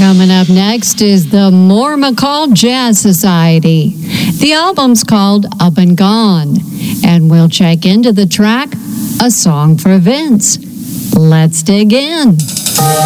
Coming up next is the Moore McCall Jazz Society. The album's called Up and Gone, and we'll check into the track, A Song for Vince. Let's dig in.